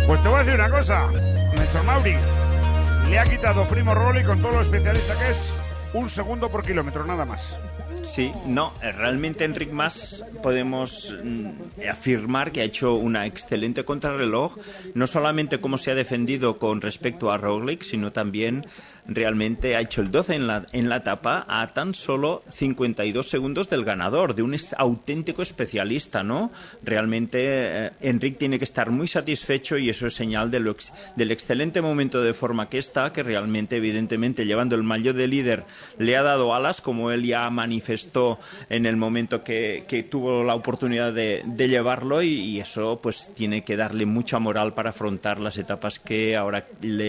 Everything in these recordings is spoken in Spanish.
Pues te voy a decir una cosa, Melchor Mauri, le ha quitado Primo Roglic, con todo lo especialista que es, 1 segundo por kilómetro, nada más. Sí, no, realmente Enric Mas podemos afirmar que ha hecho una excelente contrarreloj, no solamente cómo se ha defendido con respecto a Roglic, sino también realmente ha hecho el 12 en la etapa a tan solo 52 segundos del ganador, de un auténtico especialista, ¿no? Realmente Enric tiene que estar muy satisfecho y eso es señal del excelente momento de forma que está, que realmente, evidentemente, llevando el maillot de líder le ha dado alas, como él ya manifestó en el momento que tuvo la oportunidad de llevarlo, y eso pues tiene que darle mucha moral para afrontar las etapas que ahora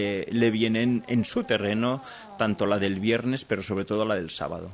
le vienen en su terreno, tanto la del viernes, pero sobre todo la del sábado.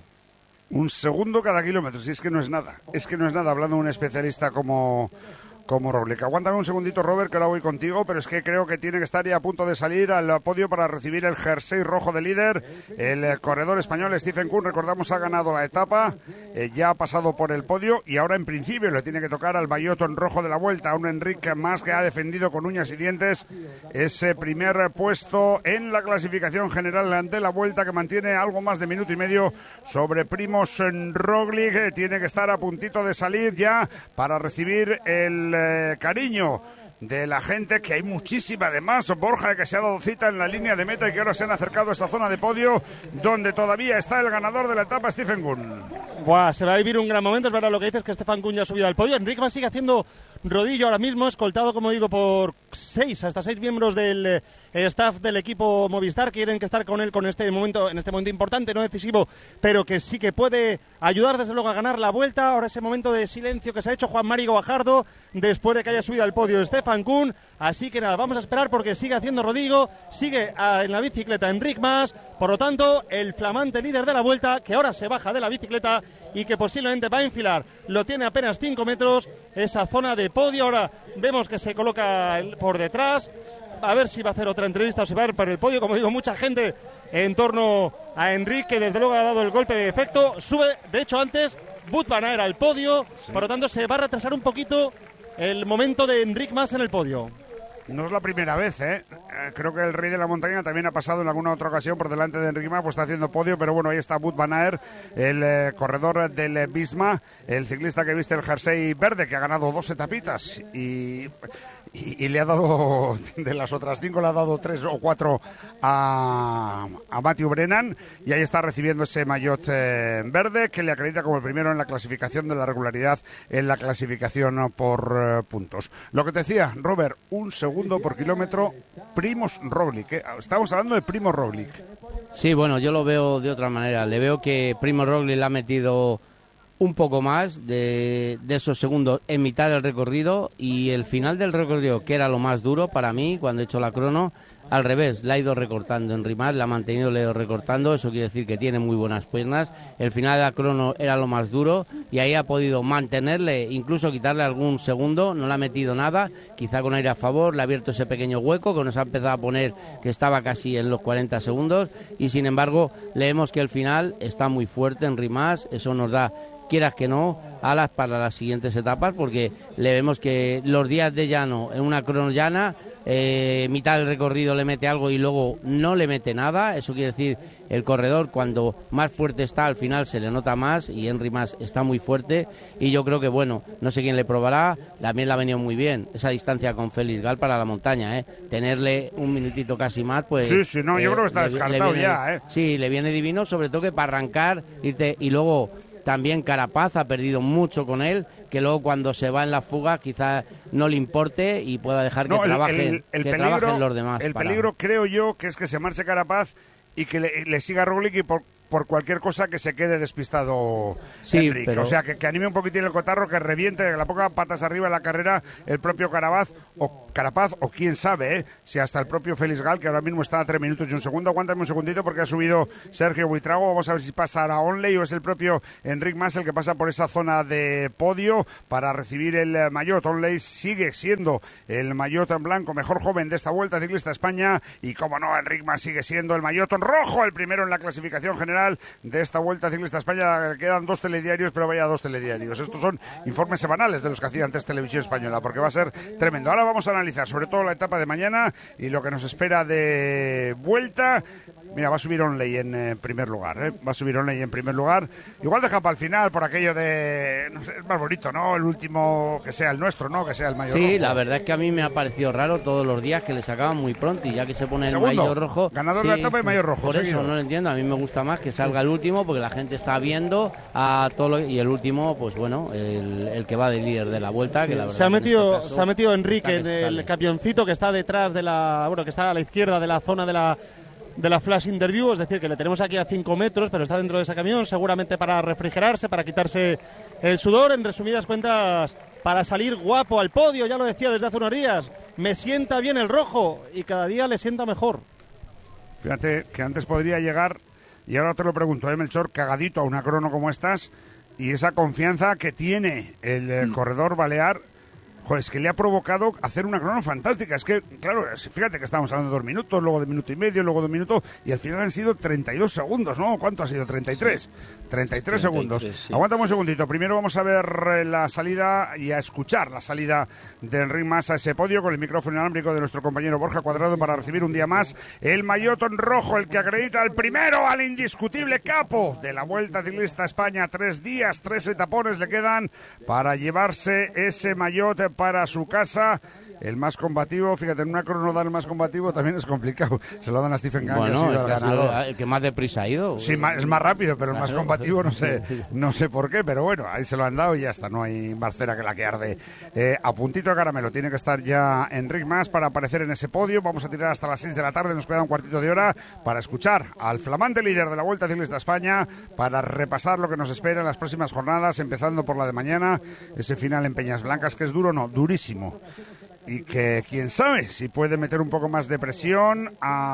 1 segundo cada kilómetro, si es que no es nada. Es que no es nada, hablando de un especialista como Roglic. Aguántame un segundito, Robert, que ahora voy contigo, pero es que creo que tiene que estar ya a punto de salir al podio para recibir el jersey rojo de líder. El corredor español Stephen Kuhn, recordamos, ha ganado la etapa, ya ha pasado por el podio y ahora en principio le tiene que tocar al maillot en rojo de la Vuelta, a un Enric Mas que ha defendido con uñas y dientes ese primer puesto en la clasificación general de la Vuelta, que mantiene algo más de minuto y medio sobre Primož Roglic. Tiene que estar a puntito de salir ya para recibir el cariño de la gente, que hay muchísima además, Borja, que se ha dado cita en la línea de meta y que ahora se han acercado a esa zona de podio donde todavía está el ganador de la etapa, Stephen Kuhn. Buah, se va a vivir un gran momento, es verdad lo que dices, que Stephen Kuhn ya ha subido al podio. Enric Mas sigue haciendo rodillo ahora mismo, escoltado, como digo, por hasta seis miembros del staff del equipo Movistar, que quieren que estar con él en este momento importante, no decisivo, pero que sí que puede ayudar desde luego a ganar la Vuelta. Ahora ese momento de silencio que se ha hecho Juan Mari Guajardo después de que haya subido al podio Stephen Kuhn. Así que nada, vamos a esperar porque sigue haciendo rodillo, sigue en la bicicleta Enric Mas. Por lo tanto, el flamante líder de la Vuelta, que ahora se baja de la bicicleta y que posiblemente va a enfilar, lo tiene apenas 5 metros, esa zona de podio. Ahora vemos que se coloca por detrás, a ver si va a hacer otra entrevista o si va a ir por el podio. Como digo, mucha gente en torno a Enric, que desde luego ha dado el golpe de efecto. Sube, de hecho, antes Wout van Aert al podio, sí. Por lo tanto se va a retrasar un poquito el momento de Enric Mas en el podio. No es la primera vez, creo que el rey de la montaña también ha pasado en alguna otra ocasión por delante de Enric Mas, pues está haciendo podio, pero bueno, ahí está Wout van Aert, el corredor del Visma, el ciclista que viste el jersey verde, que ha ganado 2 etapitas y le ha dado, de las otras 5 le ha dado 3 o 4 a Matthew Brennan, y ahí está recibiendo ese maillot verde que le acredita como el primero en la clasificación de la regularidad, en la clasificación por puntos. Lo que te decía, Robert, 1 segundo por kilómetro, Primož Roglic, estamos hablando de Primož Roglic. Sí, bueno, yo lo veo de otra manera, le veo que Primož Roglic le ha metido un poco más de esos segundos en mitad del recorrido, y el final del recorrido, que era lo más duro para mí cuando he hecho la crono, al revés, la ha ido recortando. Enric Mas la ha mantenido, la ha ido recortando. Eso quiere decir que tiene muy buenas piernas. El final de la crono era lo más duro y ahí ha podido mantenerle, incluso quitarle algún segundo. No le ha metido nada, quizá con aire a favor, le ha abierto ese pequeño hueco que nos ha empezado a poner, que estaba casi en los 40 segundos, y sin embargo leemos que el final está muy fuerte Enric Mas. Eso nos da, quieras que no, alas para las siguientes etapas, porque le vemos que los días de llano, en una crono llana, mitad del recorrido le mete algo y luego no le mete nada. Eso quiere decir, el corredor cuando más fuerte está, al final se le nota más, y Enric Mas está muy fuerte, y yo creo que, bueno, no sé quién le probará, también le ha venido muy bien esa distancia con Félix Gal para la montaña, tenerle un minutito casi más, pues sí, no, yo creo que está descartado viene, ya, Sí, le viene divino, sobre todo que para arrancar, irte, y luego también Carapaz ha perdido mucho con él, que luego cuando se va en la fuga quizás no le importe y pueda dejar que trabajen los demás. El peligro, creo yo, que es que se marche Carapaz y que le siga Roglic, y por cualquier cosa que se quede despistado Enric. Pero... O sea, que anime un poquitín el cotarro, que reviente, que la ponga patas arriba en la carrera el propio Carapaz, o quién sabe, si hasta el propio Félix Gal, que ahora mismo está a 3 minutos y 1 segundo. Aguántame un segundito porque ha subido Sergio Buitrago. Vamos a ver si pasa a Onley o es el propio Enric Mas el que pasa por esa zona de podio para recibir el maillot. Onley sigue siendo el maillot en blanco mejor joven de esta Vuelta Ciclista a España, y como no, Enric Mas sigue siendo el maillot en rojo, el primero en la clasificación general general de esta Vuelta Ciclista a España. Quedan 2 telediarios, pero vaya 2 telediarios. Estos son informes semanales de los que hacía antes Televisión Española, porque va a ser tremendo. Ahora vamos a analizar sobre todo la etapa de mañana y lo que nos espera de Vuelta. Mira, va a subir Onley en primer lugar, ¿eh? Va a subir Onley en primer lugar. Igual deja para el final por aquello de... No sé, es más bonito, ¿no? El último que sea el nuestro, ¿no? Que sea el maillot rojo. Sí, la verdad es que a mí me ha parecido raro todos los días que le sacaban muy pronto y ya que se pone el maillot rojo... Ganador sí, de la etapa y maillot rojo. Por seguido. eso no lo entiendo. A mí me gusta más que salga el último porque la gente está viendo a todo lo... Y el último, pues bueno, el que va de líder de la Vuelta, que la verdad... Se ha metido Enrique está que en el sale. camioncito que está detrás de la... Bueno, que está a la izquierda de la zona de la flash interview, es decir, que le tenemos aquí a 5 metros, pero está dentro de ese camión, seguramente para refrigerarse, para quitarse el sudor. En resumidas cuentas, para salir guapo al podio, ya lo decía desde hace unos días, me sienta bien el rojo y cada día le sienta mejor. Fíjate que antes podría llegar, y ahora te lo pregunto, Melchor, cagadito a una crono como estas, y esa confianza que tiene el corredor balear. Joder, es que le ha provocado hacer una crono fantástica. Es que, claro, fíjate que estábamos hablando de 2 minutos, luego de minuto y medio, luego de 1 minuto, y al final han sido 32 segundos, ¿no? ¿Cuánto ha sido? 33. Sí. 33 segundos. Sí. Aguántame un segundito. Primero vamos a ver la salida y a escuchar la salida de Enric Mas a ese podio con el micrófono inalámbrico de nuestro compañero Borja Cuadrado para recibir un día más el maillot rojo, el que acredita al primero, al indiscutible capo de la Vuelta Ciclista a España. 3 días, 3 etapones le quedan para llevarse ese maillot para su casa. El más combativo, fíjate, en una crono dar el más combativo también es complicado. Se lo dan a Stephen Gunn, bueno, que ha sido el que más deprisa ha ido. Sí, es más rápido, pero el más combativo no sé por qué, pero bueno, ahí se lo han dado y ya está, no hay más cera que la que arde. A puntito de caramelo, tiene que estar ya Enric Mas para aparecer en ese podio. Vamos a tirar hasta las 6 de la tarde, nos queda un cuartito de hora para escuchar al flamante líder de la Vuelta Ciclista a España, para repasar lo que nos espera en las próximas jornadas, empezando por la de mañana, ese final en Peñas Blancas, que es duro, no, durísimo. Y que quién sabe si puede meter un poco más de presión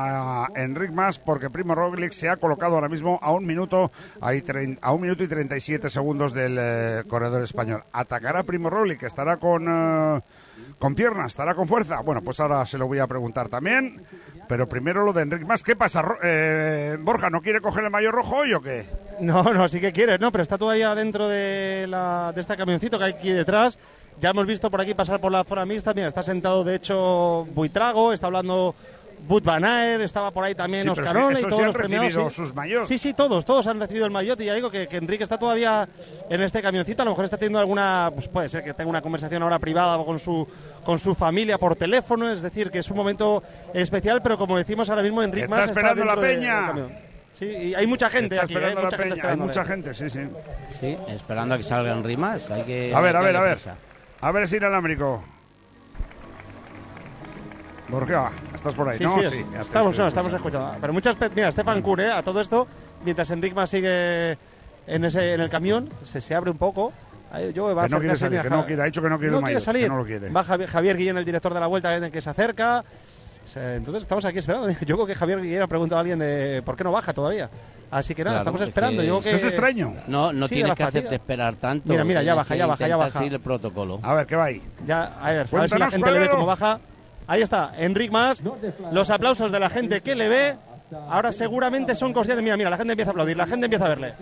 a Enric Mas, porque Primo Roglic se ha colocado ahora mismo a 1 minuto, a 1 minuto y 37 segundos del corredor español. ¿Atacará Primo Roglic? ¿Estará con piernas? ¿Estará con fuerza? Bueno, pues ahora se lo voy a preguntar también. Pero primero lo de Enric Mas. ¿Qué pasa, Borja? ¿No quiere coger el maillot rojo hoy o qué? No, sí que quiere, no, pero está todavía dentro de este camioncito que hay aquí detrás. Ya hemos visto por aquí pasar por la zona mixta. Mira, está sentado de hecho Buitrago, está hablando Wout van Aert, estaba por ahí también Oscarone y todos los premiados. Sus maillots. Sí, todos han recibido el maillot y ya digo que Enrique está todavía en este camioncito. A lo mejor está teniendo alguna, pues puede ser que tenga una conversación ahora privada con su familia por teléfono, es decir, que es un momento especial, pero como decimos ahora mismo, Enric Mas está esperando la peña. Sí, y hay mucha gente aquí, esperando la peña. Hay mucha gente, sí. Sí, esperando a que salga Enric Mas. Hay que a ver. A ver, es inalámbrico. Borja, ¿estás por ahí? Sí, ¿no? Sí, estamos escuchando. Pero mira, Stefan Kuhn, a todo esto, mientras Enric Mas sigue en el camión, se abre un poco. Que no quiere salir, ha dicho que no quiere salir. Que no lo quiere. Va Javier Guillén, el director de la Vuelta, que se acerca. Entonces estamos aquí esperando. Yo creo que Javier Guillén ha preguntado a alguien de por qué no baja todavía. Así que nada, claro, estamos esperando. Es extraño. No tienes que hacerte esperar tanto. Mira, ya baja. Seguir el protocolo. A ver, ¿qué va ahí? A ver si la gente le ve cómo baja. Ahí está, Enric Mas. Los aplausos de la gente que le ve. Ahora seguramente son conscientes. Mira, la gente empieza a aplaudir, la gente empieza a verle.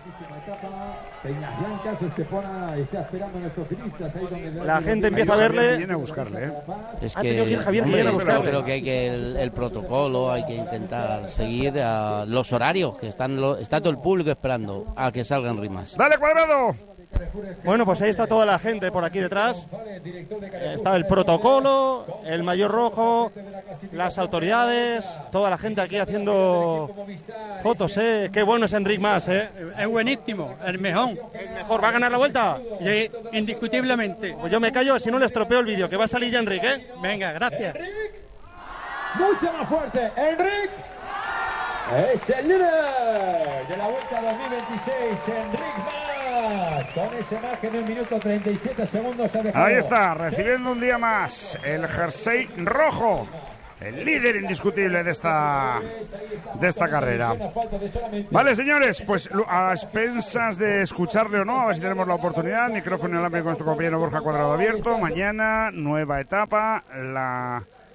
La gente empieza a verle. Viene a buscarle, Es que Javier Guillén a buscarle. Yo creo que hay que el protocolo, hay que intentar seguir los horarios, que está todo el público esperando a que salga Enric Mas. ¡Dale, Cuadrado! Bueno, pues ahí está toda la gente por aquí detrás. Está el protocolo, el maillot rojo, las autoridades, toda la gente aquí haciendo fotos, ¿eh? Qué bueno es Enric Mas, ¿eh? Es buenísimo, el mejor. ¿El mejor? ¿Va a ganar la Vuelta? Sí, indiscutiblemente. Pues yo me callo, si no le estropeo el vídeo, que va a salir ya Enric, ¿eh? Venga, gracias. Mucho más fuerte, Enric es el líder de la Vuelta 2026, Enric Mas, con ese margen de 1 minuto 37 segundos. Ahí está, recibiendo un día más el jersey rojo, el líder indiscutible de esta carrera. Vale, señores, pues a expensas de escucharle o no, a ver si tenemos la oportunidad. Micrófono inalámbrico con nuestro compañero Borja Cuadrado abierto. Mañana, nueva etapa, la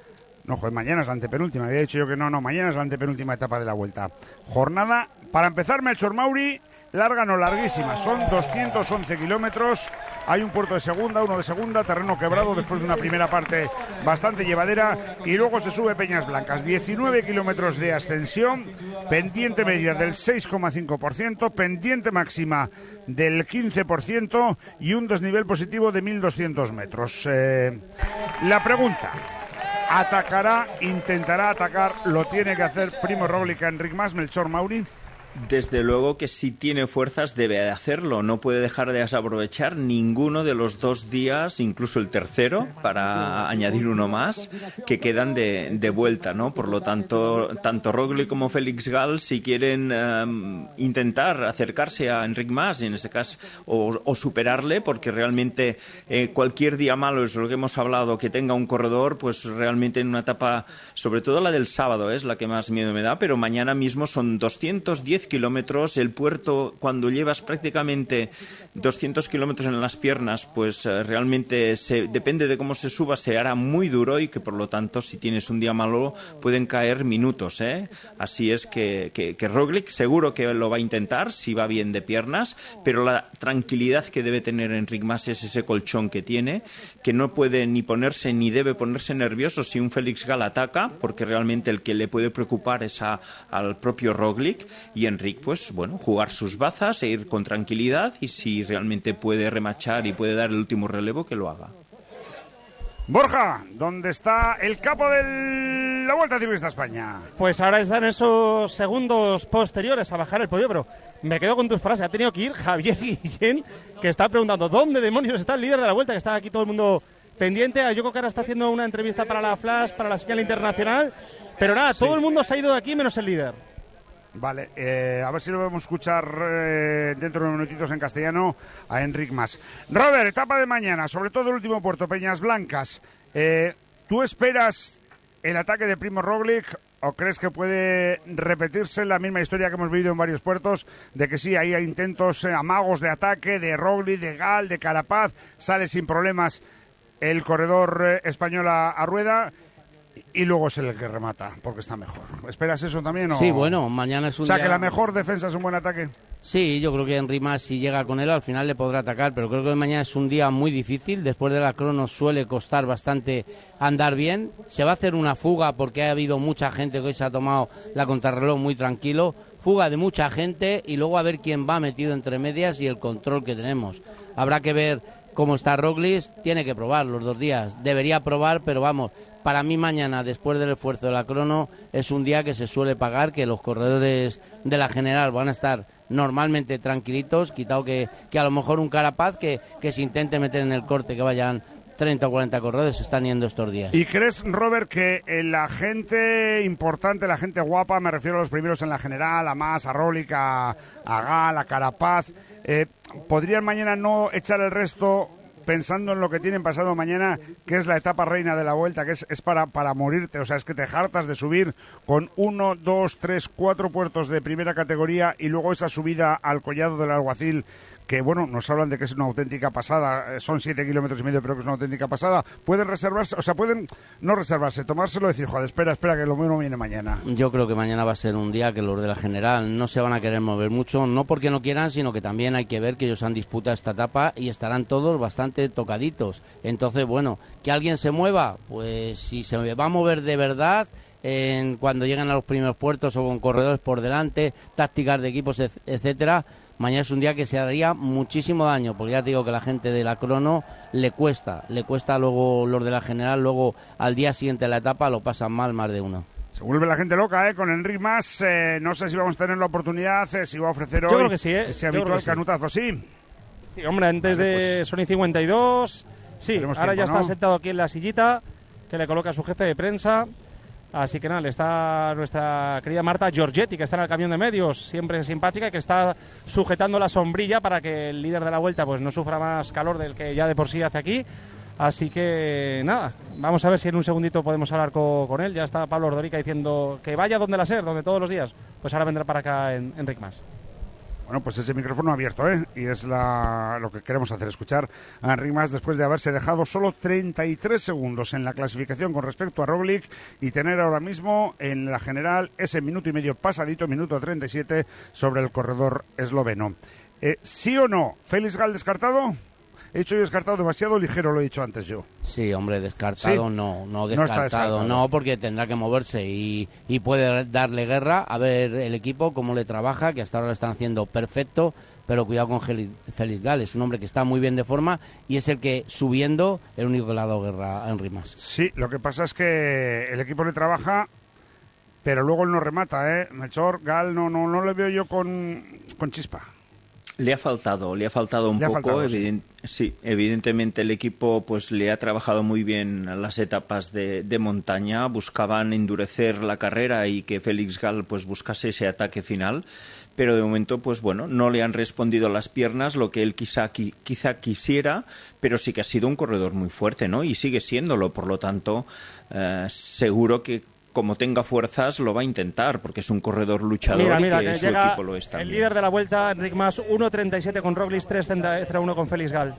No, joder, mañana es la antepenúltima. Había dicho yo que no, mañana es la antepenúltima etapa de la Vuelta. Jornada, para empezar, Melchor Mauri, larga no larguísima. Son 211 kilómetros. Hay un puerto de segunda, uno de segunda, terreno quebrado después de una primera parte bastante llevadera. Y luego se sube Peñas Blancas. 19 kilómetros de ascensión, pendiente media del 6,5%, pendiente máxima del 15% y un desnivel positivo de 1.200 metros. La pregunta: ¿atacará, intentará atacar, lo tiene que hacer Primo Roglic a Enric Mas, Melchor Mauri? Desde luego que si tiene fuerzas debe hacerlo, no puede dejar de desaprovechar ninguno de los 2 días, incluso el tercero, para añadir uno más, que quedan de vuelta, ¿no? Por lo tanto, tanto Roglic como Félix Gall, si quieren intentar acercarse a Enric Mas, en este caso, o superarle, porque realmente cualquier día malo, es lo que hemos hablado, que tenga un corredor, pues realmente en una etapa, sobre todo la del sábado, es la que más miedo me da, pero mañana mismo son 210 kilómetros, el puerto, cuando llevas prácticamente 200 kilómetros en las piernas, pues realmente depende de cómo se suba, se hará muy duro y que por lo tanto si tienes un día malo pueden caer minutos, ¿eh? Así es que Roglic seguro que lo va a intentar si va bien de piernas, pero la tranquilidad que debe tener Enric Mas es ese colchón que tiene, que no puede ni ponerse ni debe ponerse nervioso si un Félix Gall ataca, porque realmente el que le puede preocupar es al propio Roglic, y Enric, pues bueno, jugar sus bazas e ir con tranquilidad, y si realmente puede remachar y puede dar el último relevo, que lo haga. Borja, ¿dónde está el capo de la Vuelta Ciclista a España? Pues ahora están esos segundos posteriores a bajar el podio, pero me quedo con tus frases. Ha tenido que ir Javier Guillén, que está preguntando ¿dónde demonios está el líder de la Vuelta? Que está aquí todo el mundo pendiente. A Yoko, que ahora está haciendo una entrevista para la Flash, para la señal internacional. Pero nada, todo el mundo se ha ido de aquí menos el líder. Vale, a ver si lo podemos escuchar dentro de unos minutitos en castellano a Enric Mas. Robert, etapa de mañana, sobre todo el último puerto, Peñas Blancas. ¿Tú esperas el ataque de Primo Roglic o crees que puede repetirse la misma historia que hemos vivido en varios puertos, de que sí, hay intentos, amagos de ataque de Roglic, de Gall, de Carapaz, sale sin problemas el corredor español a rueda y luego es el que remata, porque está mejor? ¿Esperas eso también? Sí, bueno, mañana es un día... O sea, que la mejor defensa es un buen ataque. Sí, yo creo que Enric Mas, si llega con él, al final le podrá atacar, pero creo que mañana es un día muy difícil. Después de la crono suele costar bastante andar bien. Se va a hacer una fuga porque ha habido mucha gente que hoy se ha tomado la contrarreloj muy tranquilo. Fuga de mucha gente y luego a ver quién va metido entre medias y el control que tenemos. Habrá que ver cómo está Roglic, tiene que probar los 2 días. Debería probar, pero vamos, para mí mañana, después del esfuerzo de la crono, es un día que se suele pagar, que los corredores de la general van a estar normalmente tranquilitos, quitado que a lo mejor un Carapaz que se intente meter en el corte, que vayan 30 o 40 corredores, se están yendo estos días. ¿Y crees, Robert, que la gente importante, la gente guapa, me refiero a los primeros en la general, a Mas, a Roglic, a Gall, a Carapaz, podrían mañana no echar el resto pensando en lo que tienen pasado mañana, que es la etapa reina de la Vuelta, que es para morirte? O sea, es que te hartas de subir con 1, 2, 3, 4 puertos de primera categoría y luego esa subida al Collado del Alguacil, que bueno, nos hablan de que es una auténtica pasada, son 7,5 kilómetros, pero que es una auténtica pasada. Pueden reservarse, o sea, pueden no reservarse, tomárselo y decir, joder, espera, que lo mío no viene mañana. Yo creo que mañana va a ser un día que los de la general no se van a querer mover mucho, no porque no quieran, sino que también hay que ver que ellos han disputado esta etapa y estarán todos bastante tocaditos. Entonces, bueno, que alguien se mueva, pues si se va a mover de verdad, cuando lleguen a los primeros puertos o con corredores por delante, tácticas de equipos, etcétera. Mañana es un día que se haría muchísimo daño, porque ya te digo que la gente de la crono le cuesta luego los de la general, luego al día siguiente de la etapa lo pasan mal más de uno. Se vuelve la gente loca, con Enric Mas. No sé si vamos a tener la oportunidad, si va a ofrecer hoy. Yo creo que sí, ese habitual canutazo, sí. Sí, hombre, antes de Sony 52. Sí, ahora ya está sentado aquí en la sillita que le coloca su jefe de prensa. Así que nada, le está nuestra querida Marta Giorgetti, que está en el camión de medios, siempre simpática, que está sujetando la sombrilla para que el líder de la Vuelta pues no sufra más calor del que ya de por sí hace aquí. Así que nada, vamos a ver si en un segundito podemos hablar con él. Ya está Pablo Ordorica diciendo que vaya donde la SER, donde todos los días. Pues ahora vendrá para acá Enric Mas. Bueno, pues ese micrófono abierto, ¿eh? Y es lo que queremos hacer, escuchar a Enric Mas después de haberse dejado solo 33 segundos en la clasificación con respecto a Roglic y tener ahora mismo en la general ese minuto y medio pasadito, minuto 37, sobre el corredor esloveno. ¿Sí o no? ¿Félix Gal descartado? He dicho yo descartado demasiado ligero, lo he dicho antes yo. Sí, hombre, descartado ¿Sí? no descartado no, porque tendrá que moverse y puede darle guerra a ver el equipo cómo le trabaja, que hasta ahora lo están haciendo perfecto, pero cuidado con Félix Gal, es un hombre que está muy bien de forma y es el que subiendo el único que le ha dado guerra a Enric Mas. Sí, lo que pasa es que el equipo le trabaja, pero luego él no remata, ¿eh? Melchor, Gal no le veo yo con chispa. Le ha faltado un poco. Sí, evidentemente el equipo pues le ha trabajado muy bien las etapas de montaña. Buscaban endurecer la carrera y que Félix Gal pues buscase ese ataque final. Pero de momento, pues bueno, no le han respondido las piernas, lo que él quizá quisiera, pero sí que ha sido un corredor muy fuerte, ¿no? Y sigue siéndolo, por lo tanto, seguro que como tenga fuerzas lo va a intentar, porque es un corredor luchador y que su equipo lo es también. El líder de la Vuelta, Enric Mas, 1.37 con Roglic, 3.01 con Félix Gal.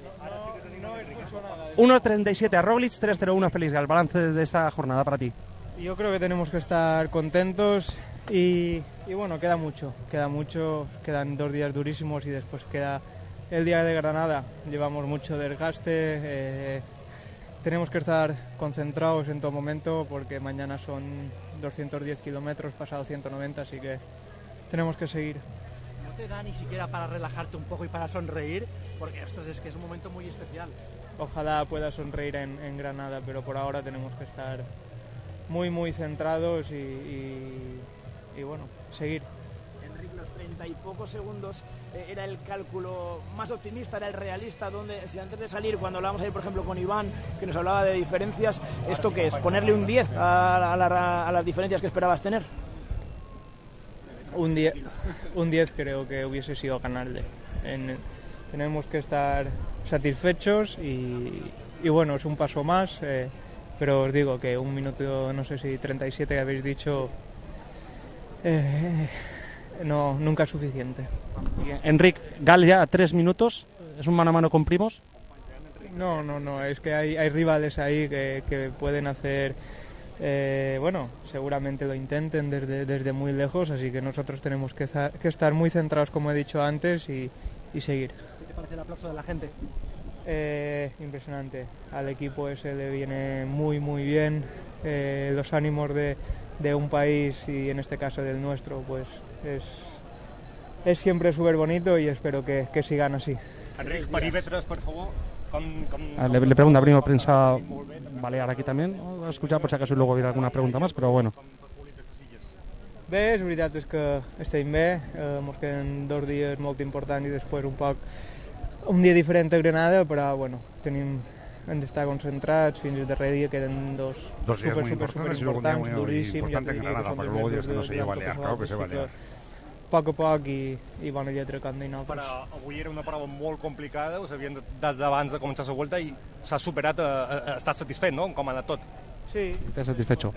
1.37 a Roglic, 3.01 a Félix Gal. Balance de esta jornada para ti. Yo creo que tenemos que estar contentos y bueno, queda mucho, quedan 2 días durísimos y después queda el día de Granada. Llevamos mucho desgaste, tenemos que estar concentrados en todo momento porque mañana son 210 kilómetros, pasado 190, así que tenemos que seguir. ¿No te da ni siquiera para relajarte un poco y para sonreír? Porque esto es que es un momento muy especial. Ojalá pueda sonreír en Granada, pero por ahora tenemos que estar muy centrados y bueno, seguir. Enric, los 30 y pocos segundos era el cálculo más optimista, era el realista, donde si antes de salir, cuando hablábamos ahí por ejemplo con Iván, que nos hablaba de diferencias, ¿esto qué es? ¿Ponerle un 10 a las diferencias que esperabas tener? Un 10 creo que hubiese sido ganarle. Tenemos que estar satisfechos y bueno, es un paso más, pero os digo que un minuto, no sé si 37 que habéis dicho, no, nunca es suficiente. Enric, Gal ya a 3 minutos, ¿es un mano a mano con Primoz? No, es que hay rivales ahí que pueden hacer, bueno, seguramente lo intenten desde muy lejos, así que nosotros tenemos que estar muy centrados, como he dicho antes, y seguir. ¿Qué te parece el aplauso de la gente? Impresionante, al equipo ese le viene muy bien, los ánimos de un país y en este caso del nuestro, pues es siempre súper bonito y espero que sigan así. Enric, perímetres, por favor. Le pregunta a Primo Prensa Balear aquí también. Voy a escuchar por si acaso luego hubiera alguna pregunta más, pero bueno. Bé, és veritat és que estem bé, ens queden 2 dies molt importants i després un dia diferent a Granada, però bueno, hem d'estar concentrats, fins al darrer dia queden dos días muy importants, muy duríssims, importante en Granada, para que luego digas que no se lleva a Balear, claro que se va a liar. A poc i bona lletra com deien altres. Però avui era una prova molt complicada, ho sabien des d'abans de començar la volta i s'ha superat, estàs satisfet, no?, com ha anat tot. Sí. Estàs satisfecho?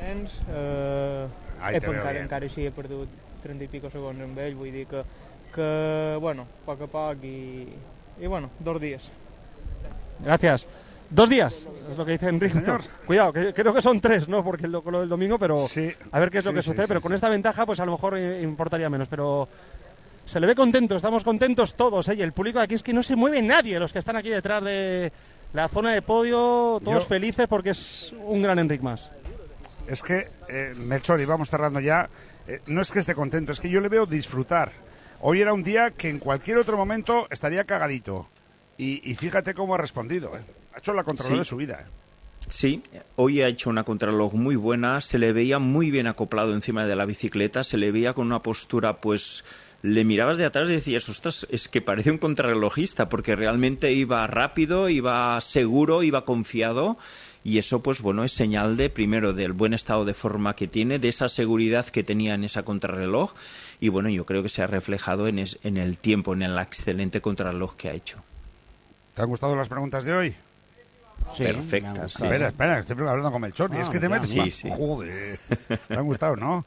Encara així he perdut 30 i pico segons amb ell, vull dir que bueno, a poc i bueno, 2 días. Gracias. 2 días, es lo que dice Enric. Cuidado, que creo que son 3, ¿no? Porque el domingo, pero sí, a ver qué es lo que sucede. Pero con esta ventaja, pues a lo mejor importaría menos. Pero se le ve contento, estamos contentos todos, ¿eh? Y el público aquí es que no se mueve nadie, los que están aquí detrás de la zona de podio, todos felices porque es un gran Enric Mas. Es que, Melchor, y vamos cerrando ya, no es que esté contento, es que yo le veo disfrutar. Hoy era un día que en cualquier otro momento estaría cagadito. Y fíjate cómo ha respondido, ¿eh? Ha hecho la contrarreloj de su vida, ¿eh? Sí, hoy ha hecho una contrarreloj muy buena, se le veía muy bien acoplado encima de la bicicleta, se le veía con una postura, pues le mirabas de atrás y decías, ostras, es que parece un contrarrelojista, porque realmente iba rápido, iba seguro, iba confiado, y eso, pues bueno, es señal de, primero, del buen estado de forma que tiene, de esa seguridad que tenía en esa contrarreloj, y bueno, yo creo que se ha reflejado en el tiempo, en la excelente contrarreloj que ha hecho. ¿Te han gustado las preguntas de hoy? Sí, perfectas. Espera, estoy hablando con Melchor. Y es que te metes. Sí. Joder, te han gustado, ¿no?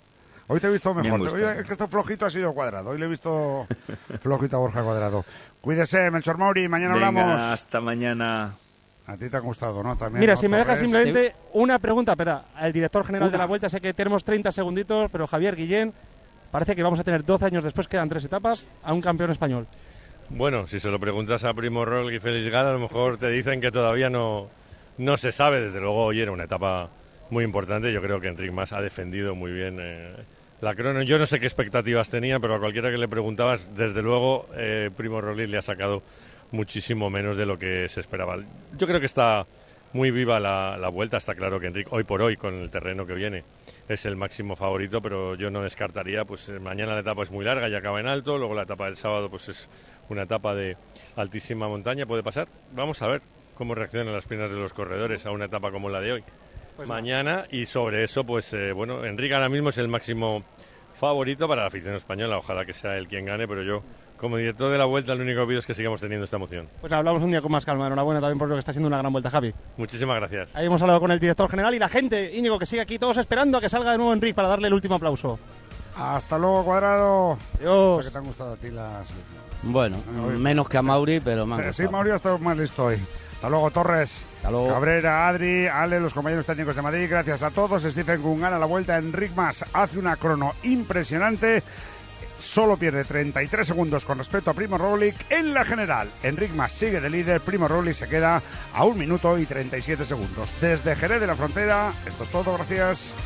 Hoy te he visto Me mejor. gusta. Hoy es que está flojito ha sido Cuadrado. Hoy le he visto flojito a Borja Cuadrado. Cuídese, Melchor Mauri. Mañana Venga, hablamos. hasta mañana. A ti te ha gustado, ¿no? También, Mira, ¿no, si me dejas Torres? simplemente una pregunta, espera, al director general de la Vuelta, sé que tenemos 30 segunditos, pero Javier Guillén, parece que vamos a tener 12 años después, quedan 3 etapas, a un campeón español. Bueno, si se lo preguntas a Primo Roglic y Félix Gala, a lo mejor te dicen que todavía no se sabe. Desde luego hoy era una etapa muy importante. Yo creo que Enric Mas ha defendido muy bien la crono. Yo no sé qué expectativas tenía, pero a cualquiera que le preguntabas, desde luego Primo Roglic le ha sacado muchísimo menos de lo que se esperaba. Yo creo que está muy viva la Vuelta. Está claro que Enric, hoy por hoy, con el terreno que viene, es el máximo favorito, pero yo no descartaría, pues mañana la etapa es muy larga y acaba en alto, luego la etapa del sábado pues es una etapa de altísima montaña, puede pasar. Vamos a ver cómo reaccionan las piernas de los corredores a una etapa como la de hoy. Pues mañana, y sobre eso, pues bueno, Enric ahora mismo es el máximo favorito para la afición española. Ojalá que sea él quien gane, pero yo, como director de la Vuelta, lo único que pido es que sigamos teniendo esta emoción. Pues hablamos un día con más calma. Enhorabuena también por lo que está siendo una gran Vuelta, Javi. Muchísimas gracias. Ahí hemos hablado con el director general y la gente, Íñigo, que sigue aquí, todos esperando a que salga de nuevo Enric para darle el último aplauso. Hasta luego, Cuadrado. Adiós. ¿Qué te han gustado a ti las...? Bueno, menos que a Mauri, pero me han Sí, gustado. Mauri ha estado más listo hoy. Hasta luego, Torres. Hasta luego. Cabrera, Adri, Ale, los compañeros técnicos de Madrid. Gracias a todos. Stephen Kuhn gana la Vuelta. Enric Mas hace una crono impresionante. Solo pierde 33 segundos con respecto a Primo Roglic en la general. Enric Mas sigue de líder. Primo Roglic se queda a 1 minuto y 37 segundos. Desde Jerez de la Frontera, esto es todo. Gracias.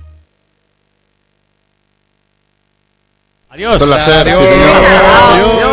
Adiós. Con la SER, sí, Adiós. señor. Adiós.